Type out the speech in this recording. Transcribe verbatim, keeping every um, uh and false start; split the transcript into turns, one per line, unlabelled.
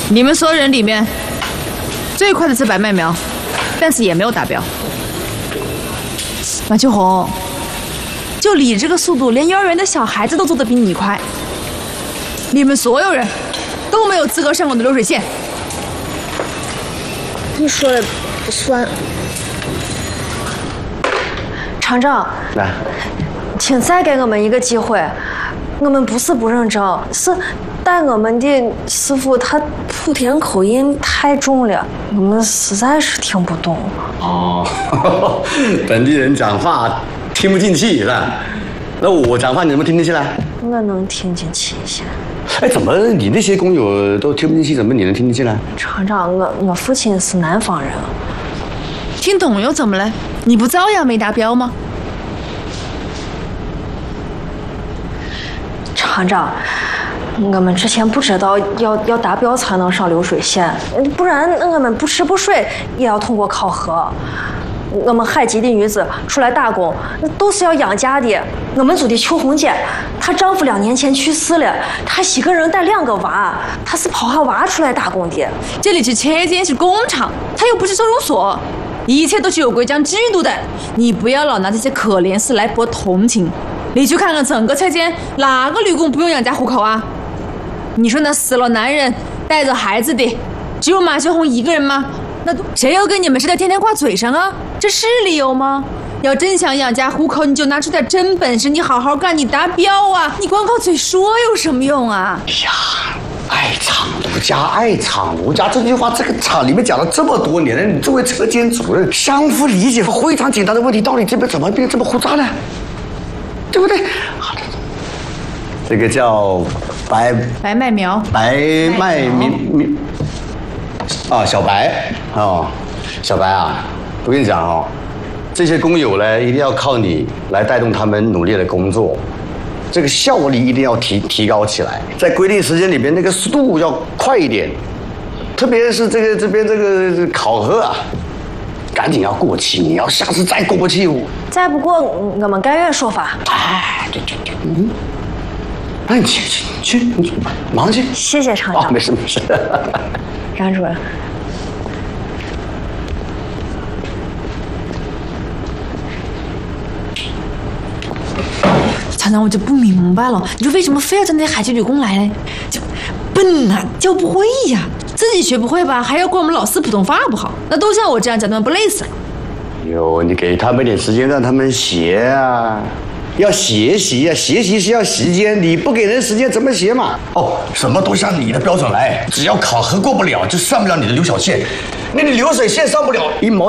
你们所有人里面最快的是白麦苗，但是也没有达标。马秋红，就你这个速度，连幼儿园的小孩子都走得比你快。你们所有人都没有资格上我的流水线。
你说的不算。厂长，
来，
请再给我们一个机会。我们不是不认真，是带我们的师傅他莆田口音太重了，我们实在是听不懂。
哦，本地人讲话听不进去是吧？那我讲话你能不能听进去来？
我能听进去一些。
哎，怎么你那些工友都听不进去，怎么你能听进去来？
厂长，我我父亲是南方人。
听懂又怎么了？你不照样没达标吗？
厂长，我们之前不知道要要达标才能上流水线，不然我们不吃不睡也要通过考核。我们海籍的女子出来打工都是要养家的。我们组的邱红姐，她丈夫两年前去世了，她一个人带两个娃，她是抛下娃出来打工的。
这里是车间，是工厂，它又不是收容所，一切都是有规章制度的。你不要老拿这些可怜事来博同情。你去看看整个车间，哪个女工不用养家糊口啊？你说那死了男人带着孩子的，只有马秀红一个人吗？那谁要跟你们似的天天挂嘴上啊？这是理由吗？要真想养家糊口，你就拿出点真本事，你好好干，你达标啊！你光靠嘴说有什么用啊？
哎呀，爱厂奴家，爱厂奴家这句话，这个厂里面讲了这么多年了，你作为车间主任，相互理解非常简单的问题，到底这边怎么变这么复杂呢？对不对？好的，这个叫白
白麦苗，
白麦苗苗啊，小白哦，小白啊，我跟你讲哦，这些工友呢，一定要靠你来带动他们努力的工作，这个效率一定要提提高起来，在规定时间里边，那个速度要快一点，特别是这个这边这个考核啊。赶紧要过期，你要下次再过不去，
再不过我们甘愿说法。
哎，对对对，嗯，那你去去去，你忙去。
谢谢厂长。
哦，没事没事。
张主任，
厂长，我就不明白了，你说为什么非要叫那些海籍女工来呢？就笨啊，教不会呀。自己学不会吧，还要怪我们老师普通话不好，那都像我这样讲，他们不累死了？
哟，你给他们点时间让他们学啊，要学习啊，学习是要时间，你不给人时间怎么学嘛？哦，什么都像你的标准来，只要考核过不了，就上不了你的流小线，那你流水线上不了一毛。